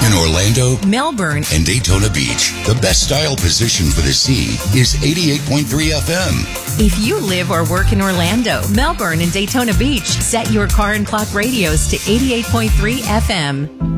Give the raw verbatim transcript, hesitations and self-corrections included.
In Orlando, Melbourne, and Daytona Beach, the best style position for the sea is eighty-eight point three F M. If you live or work in Orlando, Melbourne, and Daytona Beach, set your car and clock radios to eighty-eight point three F M.